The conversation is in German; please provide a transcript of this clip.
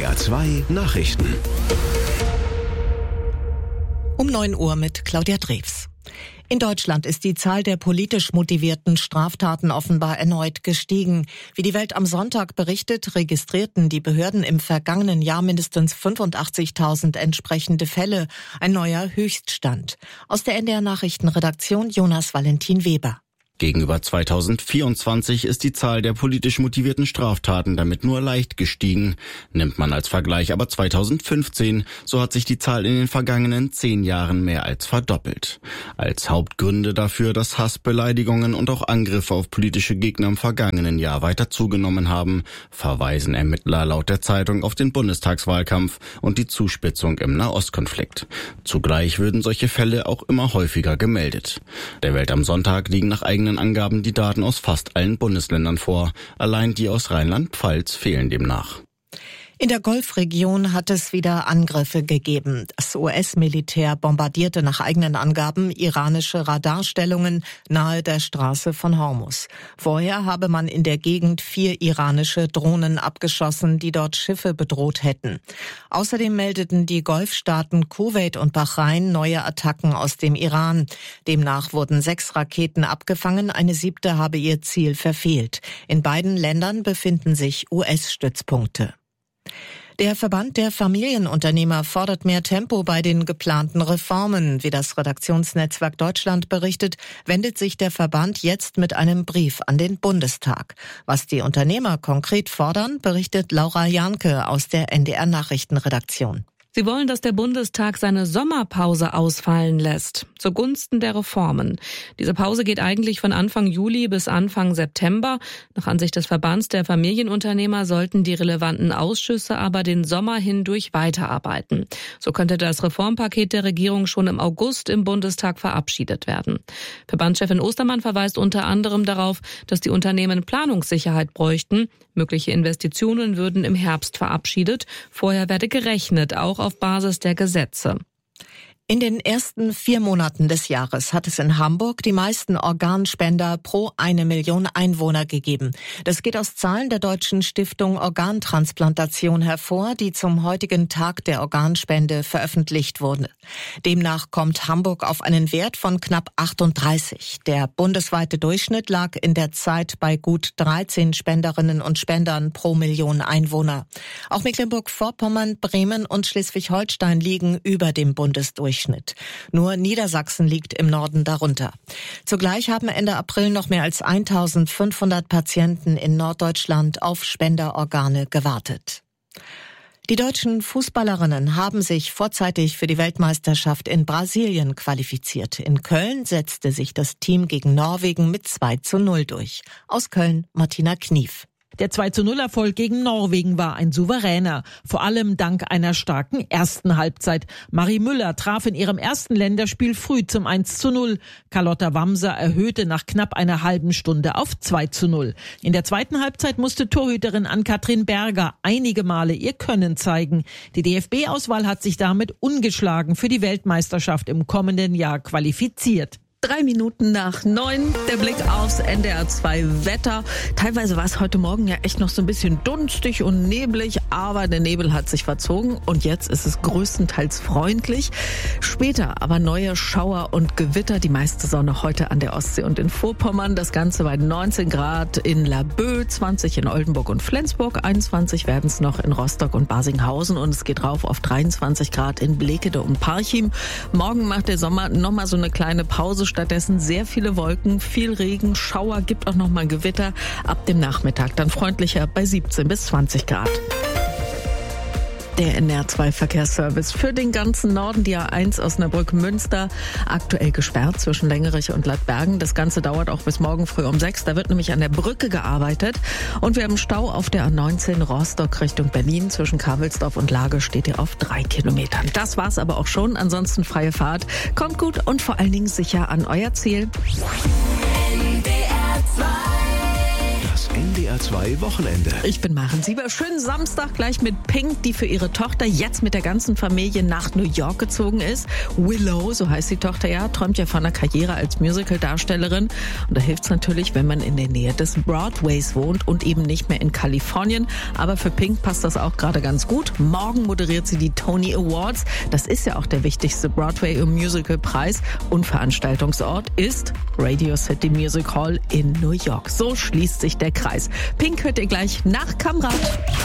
NDR 2 Nachrichten. Um 9 Uhr mit Claudia Drews. In Deutschland ist die Zahl der politisch motivierten Straftaten offenbar erneut gestiegen. Wie die Welt am Sonntag berichtet, registrierten die Behörden im vergangenen Jahr mindestens 85.000 entsprechende Fälle. Ein neuer Höchststand. Aus der NDR Nachrichtenredaktion Jonas Valentin Weber. Gegenüber 2024 ist die Zahl der politisch motivierten Straftaten damit nur leicht gestiegen. Nimmt man als Vergleich aber 2015, so hat sich die Zahl in den vergangenen 10 Jahren mehr als verdoppelt. Als Hauptgründe dafür, dass Hass, Beleidigungen und auch Angriffe auf politische Gegner im vergangenen Jahr weiter zugenommen haben, verweisen Ermittler laut der Zeitung auf den Bundestagswahlkampf und die Zuspitzung im Nahostkonflikt. Zugleich würden solche Fälle auch immer häufiger gemeldet. Der Welt am Sonntag liegen nach eigenen Angaben die Daten aus fast allen Bundesländern vor. Allein die aus Rheinland-Pfalz fehlen demnach. In der Golfregion hat es wieder Angriffe gegeben. Das US-Militär bombardierte nach eigenen Angaben iranische Radarstellungen nahe der Straße von Hormuz. Vorher habe man in der Gegend 4 iranische Drohnen abgeschossen, die dort Schiffe bedroht hätten. Außerdem meldeten die Golfstaaten Kuwait und Bahrain neue Attacken aus dem Iran. Demnach wurden 6 Raketen abgefangen, eine 7. habe ihr Ziel verfehlt. In beiden Ländern befinden sich US-Stützpunkte. Der Verband der Familienunternehmer fordert mehr Tempo bei den geplanten Reformen. Wie das Redaktionsnetzwerk Deutschland berichtet, wendet sich der Verband jetzt mit einem Brief an den Bundestag. Was die Unternehmer konkret fordern, berichtet Laura Janke aus der NDR Nachrichtenredaktion. Sie wollen, dass der Bundestag seine Sommerpause ausfallen lässt, zugunsten der Reformen. Diese Pause geht eigentlich von Anfang Juli bis Anfang September. Nach Ansicht des Verbands der Familienunternehmer sollten die relevanten Ausschüsse aber den Sommer hindurch weiterarbeiten. So könnte das Reformpaket der Regierung schon im August im Bundestag verabschiedet werden. Verbandschefin Ostermann verweist unter anderem darauf, dass die Unternehmen Planungssicherheit bräuchten. Mögliche Investitionen würden im Herbst verabschiedet. Vorher werde gerechnet, auch auf Basis der Gesetze. In den ersten 4 Monaten des Jahres hat es in Hamburg die meisten Organspender pro 1 Million Einwohner gegeben. Das geht aus Zahlen der Deutschen Stiftung Organtransplantation hervor, die zum heutigen Tag der Organspende veröffentlicht wurde. Demnach kommt Hamburg auf einen Wert von knapp 38. Der bundesweite Durchschnitt lag in der Zeit bei gut 13 Spenderinnen und Spendern pro Million Einwohner. Auch Mecklenburg-Vorpommern, Bremen und Schleswig-Holstein liegen über dem Bundesdurchschnitt. Nur Niedersachsen liegt im Norden darunter. Zugleich haben Ende April noch mehr als 1.500 Patienten in Norddeutschland auf Spenderorgane gewartet. Die deutschen Fußballerinnen haben sich vorzeitig für die Weltmeisterschaft in Brasilien qualifiziert. In Köln setzte sich das Team gegen Norwegen mit 2:0 durch. Aus Köln Martina Knief. Der 2:0-Erfolg gegen Norwegen war ein souveräner, vor allem dank einer starken ersten Halbzeit. Marie Müller traf in ihrem ersten Länderspiel früh zum 1:0. Carlotta Wamser erhöhte nach knapp einer halben Stunde auf 2:0. In der zweiten Halbzeit musste Torhüterin Ann-Kathrin Berger einige Male ihr Können zeigen. Die DFB-Auswahl hat sich damit ungeschlagen für die Weltmeisterschaft im kommenden Jahr qualifiziert. 3 Minuten nach 9, der Blick aufs NDR 2 Wetter. Teilweise war es heute Morgen ja echt noch so ein bisschen dunstig und neblig, aber der Nebel hat sich verzogen und jetzt ist es größtenteils freundlich. Später aber neue Schauer und Gewitter, die meiste Sonne heute an der Ostsee und in Vorpommern. Das Ganze bei 19 Grad in Laboe, 20 in Oldenburg und Flensburg, 21 werden es noch in Rostock und Barsinghausen und es geht rauf auf 23 Grad in Blekede und Parchim. Morgen macht der Sommer nochmal so eine kleine Pause. Stattdessen sehr viele Wolken, viel Regen, Schauer, gibt auch noch mal Gewitter. Ab dem Nachmittag dann freundlicher bei 17 bis 20 Grad. Der NDR 2 Verkehrsservice für den ganzen Norden, die A1 Osnabrück-Münster, aktuell gesperrt zwischen Längerich und Ladbergen. Das Ganze dauert auch bis morgen früh um 6. Da wird nämlich an der Brücke gearbeitet. Und wir haben Stau auf der A19 Rostock Richtung Berlin. Zwischen Kavelsdorf und Lage steht ihr auf 3 Kilometern. Das war's aber auch schon. Ansonsten freie Fahrt. Kommt gut und vor allen Dingen sicher an euer Ziel. Das NDR NDR 2 Wochenende. Ich bin Maren Sieber. Schönen Samstag gleich mit Pink, die für ihre Tochter jetzt mit der ganzen Familie nach New York gezogen ist. Willow, so heißt die Tochter ja, träumt ja von einer Karriere als Musical-Darstellerin. Und da hilft es natürlich, wenn man in der Nähe des Broadways wohnt und eben nicht mehr in Kalifornien. Aber für Pink passt das auch gerade ganz gut. Morgen moderiert sie die Tony Awards. Das ist ja auch der wichtigste Broadway-Musical-Preis. Und Veranstaltungsort ist Radio City Music Hall in New York. So schließt sich der Kreis. Pink hört ihr gleich nach Kamrat.